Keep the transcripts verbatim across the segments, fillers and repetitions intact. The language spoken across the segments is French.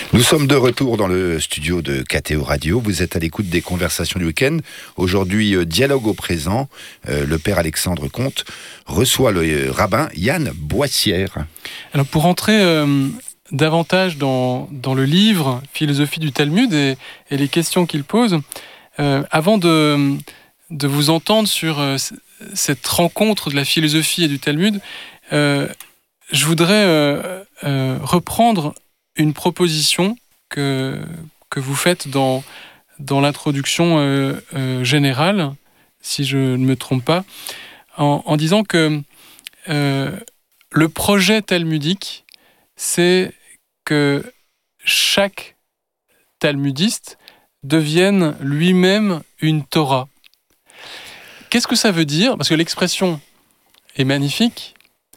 Nous sommes de retour dans le studio de K T O Radio. Vous êtes à l'écoute des conversations du week-end. Aujourd'hui, euh, dialogue au présent. Euh, le père Alexandre Comte reçoit le euh, rabbin Yann Boissière. Alors pour entrer euh, davantage dans, dans le livre Philosophie du Talmud et, et les questions qu'il pose, euh, avant de, de vous entendre sur euh, cette rencontre de la philosophie et du Talmud, euh, je voudrais euh, euh, reprendre une proposition que, que vous faites dans, dans l'introduction euh, euh, générale, si je ne me trompe pas, en, en disant que euh, le projet talmudique, c'est que chaque talmudiste devienne lui-même une Torah. Qu'est-ce que ça veut dire ? Parce que l'expression est magnifique,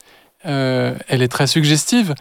euh, elle est très suggestive.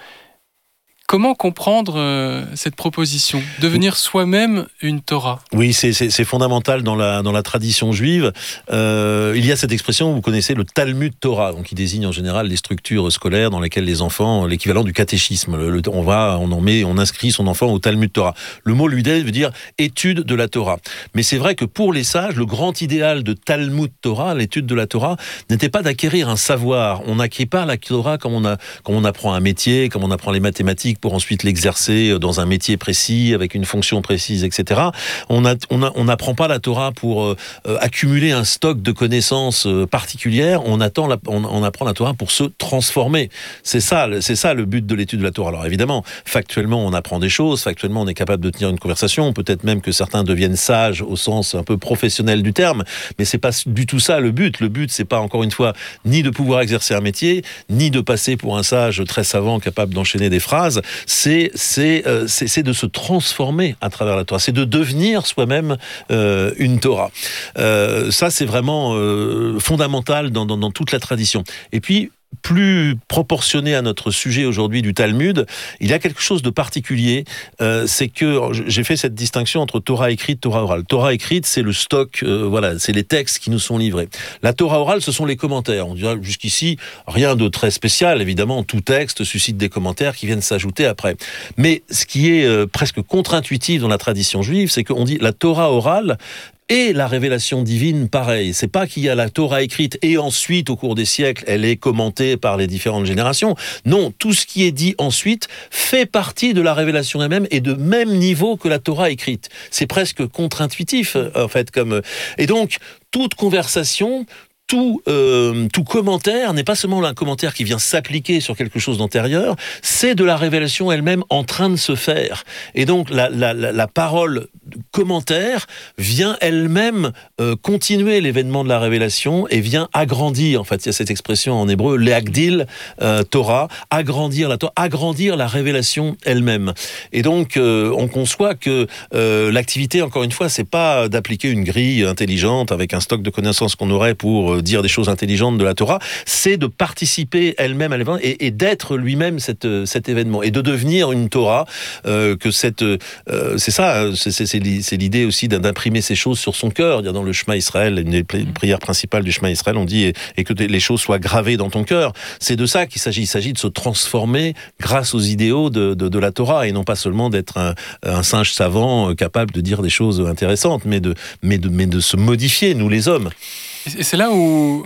Comment comprendre euh, cette proposition ? Devenir soi-même une Torah. Oui, c'est, c'est, c'est fondamental dans la, dans la tradition juive. Euh, il y a cette expression, vous connaissez, le Talmud Torah, donc qui désigne en général les structures scolaires dans lesquelles les enfants, l'équivalent du catéchisme, le, le, on va, on en met, on inscrit son enfant au Talmud Torah. Le mot lui veut dire étude de la Torah. Mais c'est vrai que pour les sages, le grand idéal de Talmud Torah, l'étude de la Torah, n'était pas d'acquérir un savoir. On n'acquiert pas la Torah comme on, a, comme on apprend un métier, comme on apprend les mathématiques, pour ensuite l'exercer dans un métier précis, avec une fonction précise, et cetera. On a, on a, on n'apprend pas la Torah pour euh, accumuler un stock de connaissances euh, particulières, on, attend la, on, on apprend la Torah pour se transformer. C'est ça, c'est ça le but de l'étude de la Torah. Alors évidemment, factuellement, on apprend des choses, factuellement, on est capable de tenir une conversation, peut-être même que certains deviennent sages au sens un peu professionnel du terme, mais c'est pas du tout ça le but. Le but, c'est pas, encore une fois, ni de pouvoir exercer un métier, ni de passer pour un sage très savant capable d'enchaîner des phrases. C'est, c'est, euh, c'est, c'est de se transformer à travers la Torah, c'est de devenir soi-même euh, une Torah. Euh, ça, c'est vraiment euh, fondamental dans, dans, dans toute la tradition. Et puis, plus proportionné à notre sujet aujourd'hui du Talmud, il y a quelque chose de particulier, euh, c'est que j'ai fait cette distinction entre Torah écrite, Torah orale. Torah écrite, c'est le stock, euh, voilà, c'est les textes qui nous sont livrés. La Torah orale, ce sont les commentaires. On dirait jusqu'ici, rien de très spécial, évidemment, tout texte suscite des commentaires qui viennent s'ajouter après. Mais ce qui est euh, presque contre-intuitif dans la tradition juive, c'est qu'on dit la Torah orale et la révélation divine, pareil. C'est pas qu'il y a la Torah écrite et ensuite, au cours des siècles, elle est commentée par les différentes générations. Non, tout ce qui est dit ensuite fait partie de la révélation elle-même et de même niveau que la Torah écrite. C'est presque contre-intuitif, en fait. Comme... Et donc, toute conversation... Tout, euh, tout commentaire n'est pas seulement un commentaire qui vient s'appliquer sur quelque chose d'antérieur, c'est de la révélation elle-même en train de se faire. Et donc la, la, la, la parole commentaire vient elle-même euh, continuer l'événement de la révélation et vient agrandir, en fait, il y a cette expression en hébreu, leagdil euh, Torah, agrandir la Torah, agrandir la révélation elle-même. Et donc euh, on conçoit que euh, l'activité, encore une fois, c'est pas d'appliquer une grille intelligente avec un stock de connaissances qu'on aurait pour euh, dire des choses intelligentes de la Torah, c'est de participer elle-même à l'événement et, et d'être lui-même cette, cet événement et de devenir une Torah, euh, que cette, euh, c'est ça, c'est, c'est, c'est l'idée aussi d'imprimer ces choses sur son cœur. Dans le Shema Israël, une des prières principales du Shema Israël, on dit et, et que les choses soient gravées dans ton cœur. C'est de ça qu'il s'agit. Il s'agit de se transformer grâce aux idéaux de, de, de la Torah et non pas seulement d'être un, un singe savant capable de dire des choses intéressantes, mais de, mais de, mais de se modifier, nous les hommes. Et c'est là où